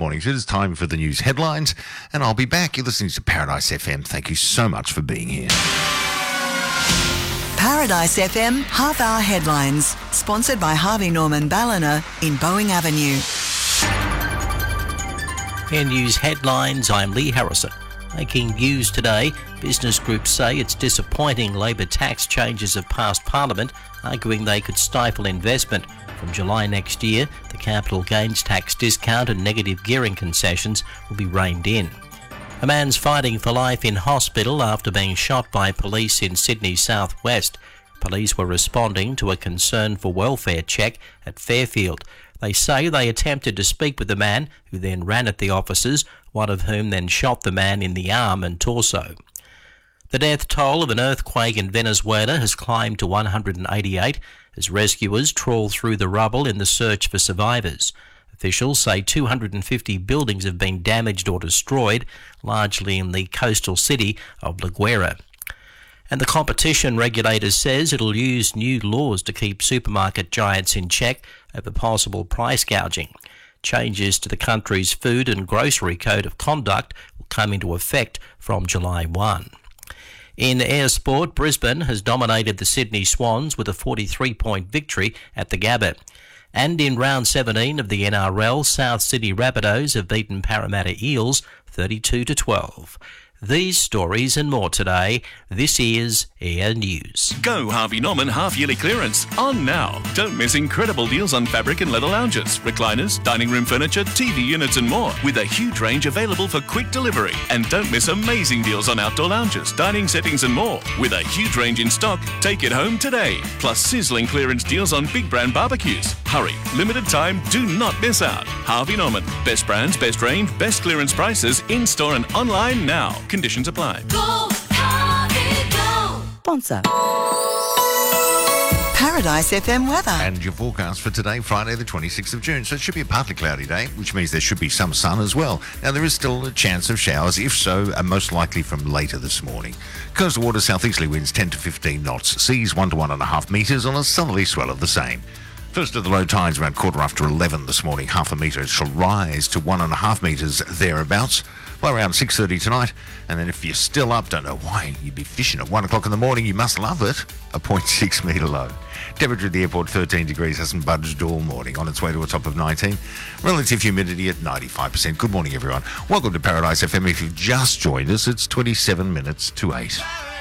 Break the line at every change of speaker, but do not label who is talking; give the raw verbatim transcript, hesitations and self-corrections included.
mornings. It is time for the news headlines, and I'll be back. You're listening to Paradise F M. Thank you so much for being here.
Paradise F M half-hour headlines, sponsored by Harvey Norman Ballina in Boeing Avenue.
In news headlines, I'm Lee Harrison. Making news today, business groups say it's disappointing Labor tax changes have passed Parliament, arguing they could stifle investment. From July next year, the capital gains tax discount and negative gearing concessions will be reined in. A man's fighting for life in hospital after being shot by police in Sydney's southwest. Police were responding to a concern for welfare check at Fairfield. They say they attempted to speak with the man, who then ran at the officers, one of whom then shot the man in the arm and torso. The death toll of an earthquake in Venezuela has climbed to one hundred eighty-eight as rescuers trawl through the rubble in the search for survivors. Officials say two hundred fifty buildings have been damaged or destroyed, largely in the coastal city of La Guaira. And the competition regulator says it'll use new laws to keep supermarket giants in check over possible price gouging. Changes to the country's food and grocery code of conduct will come into effect from July first. In air sport, Brisbane has dominated the Sydney Swans with a forty-three point victory at the Gabba. And in round seventeen of the N R L, South Sydney Rabbitohs have beaten Parramatta Eels thirty-two to twelve. These stories and more today. This is Air News.
Go Harvey Norman half-yearly clearance on now. Don't miss incredible deals on fabric and leather lounges, recliners, dining room furniture, T V units and more, with a huge range available for quick delivery. And don't miss amazing deals on outdoor lounges, dining settings and more, with a huge range in stock. Take it home today. Plus sizzling clearance deals on big brand barbecues. Hurry, limited time, do not miss out. Harvey Norman, best brands, best range, best clearance prices, in-store and online now. Conditions apply.
Go, Harvey, go!
Sponsor. Paradise F M weather.
And your forecast for today, Friday the twenty-sixth of June. So it should be a partly cloudy day, which means there should be some sun as well. Now, there is still a chance of showers, if so, are most likely from later this morning. Coastal water southeasterly winds ten to fifteen knots. Seas one to one and a half metres on a southerly swell of the same. First of the low tides around quarter after eleven this morning. Half a metre shall rise to one and a half metres thereabouts by around six thirty tonight. And then if you're still up, don't know why you'd be fishing at one o'clock in the morning, you must love it, a zero point six metre low. Temperature at the airport thirteen degrees, hasn't budged all morning, on its way to a top of nineteen. Relative humidity at ninety-five percent. Good morning, everyone. Welcome to Paradise F M. If you've just joined us, it's twenty-seven minutes to eight.